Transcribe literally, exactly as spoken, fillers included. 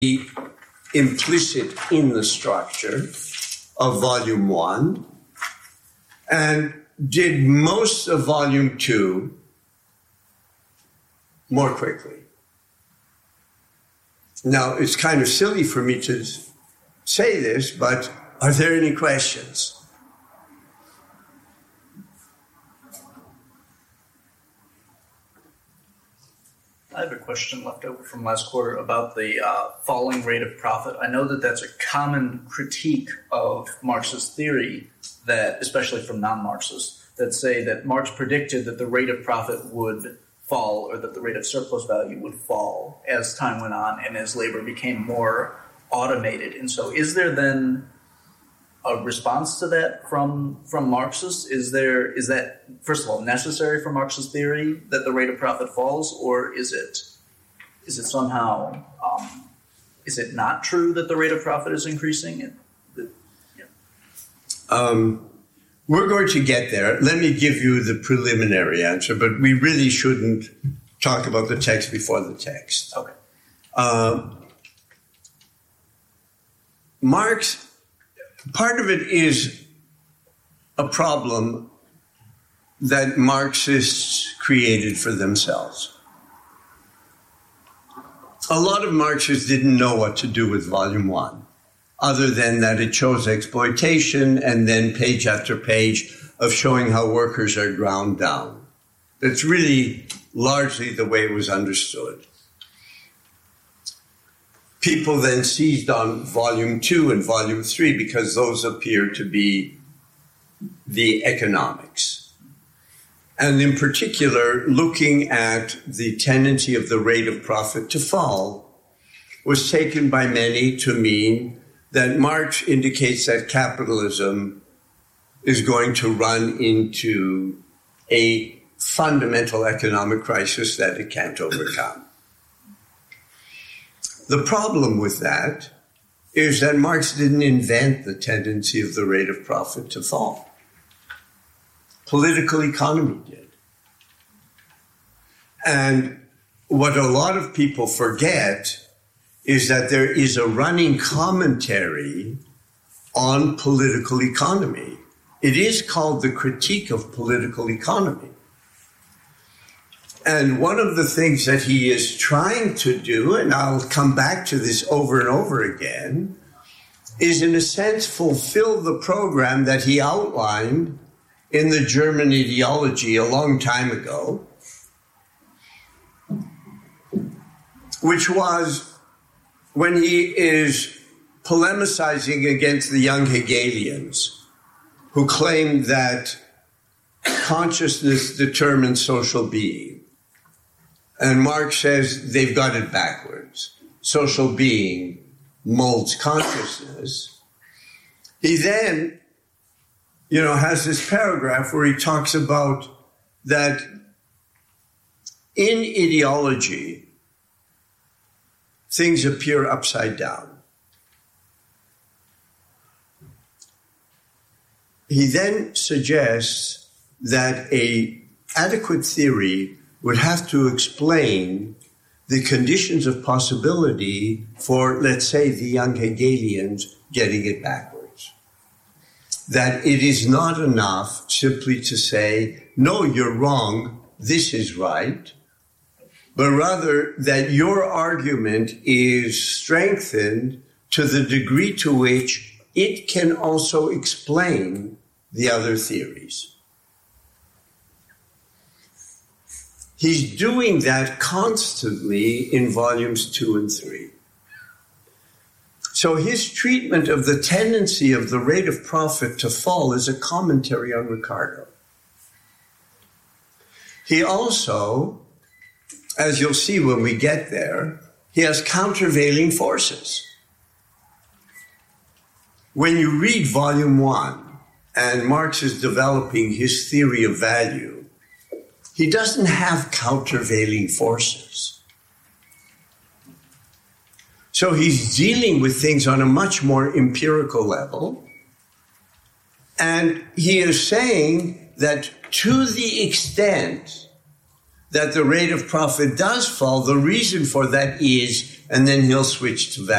implicit in the structure of volume one and did most of volume two more quickly. Now, it's kind of silly for me to say this, but are there any questions? I have a question left over from last quarter about the uh, falling rate of profit. I know that that's a common critique of Marx's theory, that, especially from non-Marxists, that say that Marx predicted that the rate of profit would fall, or that the rate of surplus value would fall as time went on and as labor became more automated. And so is there then a response to that from from Marxists? Is there is that, first of all, necessary for Marx's theory that the rate of profit falls, or is it is it somehow um, is it not true that the rate of profit is increasing? It, the, yeah. um, we're going to get there. Let me give you the preliminary answer, but we really shouldn't talk about the text before the text. Okay. Uh, Marx. Part of it is a problem that Marxists created for themselves. A lot of Marxists didn't know what to do with volume one, other than that it shows exploitation and then page after page of showing how workers are ground down. That's really largely the way it was understood. People then seized on volume two and volume three because those appear to be the economics. And in particular, looking at the tendency of the rate of profit to fall was taken by many to mean that Marx indicates that capitalism is going to run into a fundamental economic crisis that it can't overcome. The problem with that is that Marx didn't invent the tendency of the rate of profit to fall. Political economy did. And what a lot of people forget is that there is a running commentary on political economy. It is called the Critique of Political Economy. And one of the things that he is trying to do, and I'll come back to this over and over again, is in a sense fulfill the program that he outlined in the German ideology a long time ago, which was when he is polemicizing against the young Hegelians who claimed that consciousness determines social being. And Marx says they've got it backwards. Social being molds consciousness. He then, you know, has this paragraph where he talks about that in ideology, things appear upside down. He then suggests that an adequate theory would have to explain the conditions of possibility for, let's say, the young Hegelians getting it backwards. That it is not enough simply to say, no, you're wrong, this is right, but rather that your argument is strengthened to the degree to which it can also explain the other theories. He's doing that constantly in volumes two and three. So his treatment of the tendency of the rate of profit to fall is a commentary on Ricardo. He also, as you'll see when we get there, he has countervailing forces. When you read volume one and Marx is developing his theory of value, he doesn't have countervailing forces. So he's dealing with things on a much more empirical level. And he is saying that to the extent that the rate of profit does fall, the reason for that is, and then he'll switch to value.